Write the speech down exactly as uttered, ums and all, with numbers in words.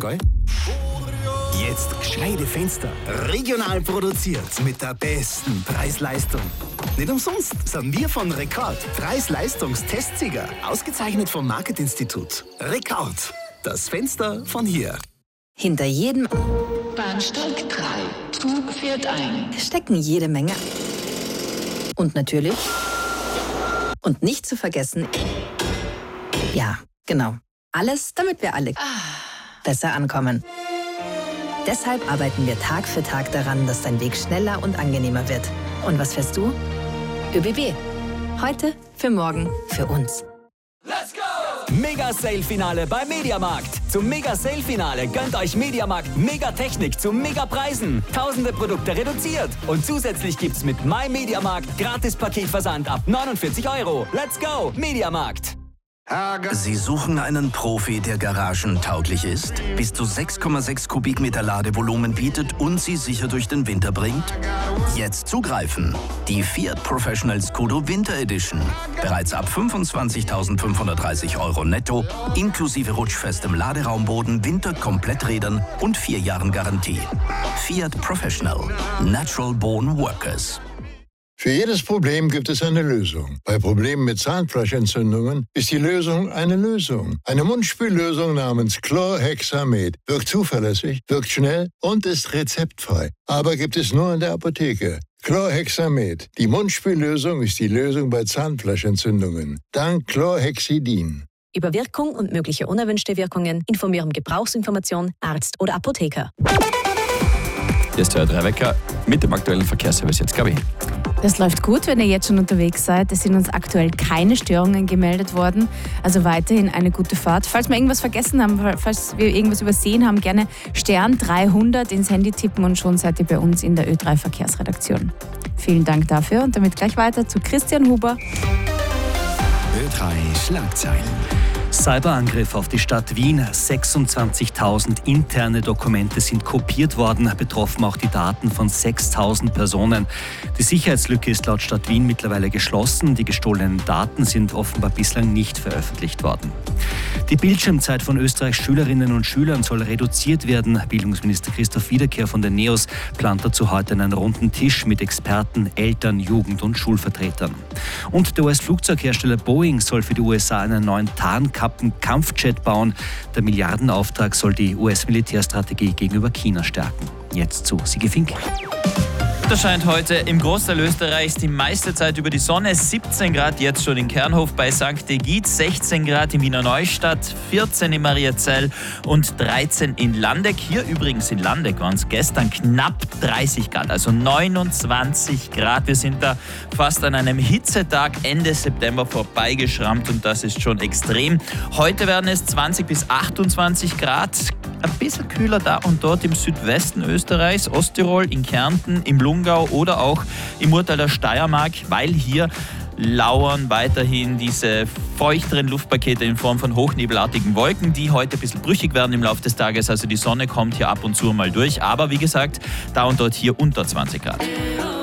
gell? Jetzt gescheite Fenster. Regional produziert mit der besten Preis-Leistung. Nicht umsonst sind wir von Rekord Preis-Leistungs-Testsieger. Ausgezeichnet vom Marketinstitut. Rekord. Das Fenster von hier. Hinter jedem Bahnsteig drei. Zug fährt ein. stecken jede Menge. Und natürlich. Und nicht zu vergessen. Ja, genau. Alles, damit wir alle besser ankommen. Deshalb arbeiten wir Tag für Tag daran, dass dein Weg schneller und angenehmer wird. Und was fährst du? ÖBB. Heute, für morgen, für uns. Let's go! Mega-Sale-Finale bei Mediamarkt. Zum Mega-Sale-Finale gönnt euch Mediamarkt Mega-Technik zu Mega-Preisen. Tausende Produkte reduziert. Und zusätzlich gibt's mit My Mediamarkt Gratis-Paketversand ab neunundvierzig Euro. Let's go! Mediamarkt. Sie suchen einen Profi, der garagentauglich ist, bis zu sechs Komma sechs Kubikmeter Ladevolumen bietet und Sie sicher durch den Winter bringt? Jetzt zugreifen! Die Fiat Professional Scudo Winter Edition. Bereits ab fünfundzwanzigtausendfünfhundertdreißig Euro netto, inklusive rutschfestem Laderaumboden, Winterkompletträdern und vier Jahren Garantie. Fiat Professional. Natural Born Workers. Für jedes Problem gibt es eine Lösung. Bei Problemen mit Zahnfleischentzündungen ist die Lösung eine Lösung. Eine Mundspüllösung namens Chlorhexamed wirkt zuverlässig, wirkt schnell und ist rezeptfrei. Aber gibt es nur in der Apotheke. Chlorhexamed. Die Mundspüllösung ist die Lösung bei Zahnfleischentzündungen. Dank Chlorhexidin. Über Wirkung und mögliche unerwünschte Wirkungen informieren Gebrauchsinformation, Arzt oder Apotheker. Hier ist der Ö drei Wecker mit dem aktuellen Verkehrsservice jetzt, Gabi. Das läuft gut, wenn ihr jetzt schon unterwegs seid. Es sind uns aktuell keine Störungen gemeldet worden. Also weiterhin eine gute Fahrt. Falls wir irgendwas vergessen haben, falls wir irgendwas übersehen haben, gerne Stern dreihundert ins Handy tippen und schon seid ihr bei uns in der Ö drei Verkehrsredaktion. Vielen Dank dafür und damit gleich weiter zu Christian Huber. Ö drei Schlagzeilen. Cyberangriff auf die Stadt Wien. sechsundzwanzigtausend interne Dokumente sind kopiert worden, betroffen auch die Daten von sechstausend Personen. Die Sicherheitslücke ist laut Stadt Wien mittlerweile geschlossen. Die gestohlenen Daten sind offenbar bislang nicht veröffentlicht worden. Die Bildschirmzeit von Österreichs Schülerinnen und Schülern soll reduziert werden. Bildungsminister Christoph Wiederkehr von den NEOS plant dazu heute einen runden Tisch mit Experten, Eltern, Jugend- und Schulvertretern. Und der U S-Flugzeughersteller Boeing soll für die U S A einen neuen Tarnkappen-Kampfjet bauen. Der Milliardenauftrag soll die U S-Militärstrategie gegenüber China stärken. Jetzt zu Sigi Fink. Da scheint heute im Großteil Österreichs die meiste Zeit über die Sonne. siebzehn Grad jetzt schon in Kernhof bei Sankt Egid, sechzehn Grad in Wiener Neustadt, vierzehn in Mariazell und dreizehn in Landeck. Hier übrigens in Landeck waren es gestern knapp dreißig Grad, also neunundzwanzig Grad. Wir sind da fast an einem Hitzetag Ende September vorbeigeschrammt und das ist schon extrem. Heute werden es zwanzig bis achtundzwanzig Grad. Ein bisschen kühler da und dort im Südwesten Österreichs, Osttirol, in Kärnten, im Lungau oder auch im Urtal der Steiermark, weil hier lauern weiterhin diese feuchteren Luftpakete in Form von hochnebelartigen Wolken, die heute ein bisschen brüchig werden im Laufe des Tages. Also die Sonne kommt hier ab und zu mal durch, aber wie gesagt, da und dort hier unter zwanzig Grad.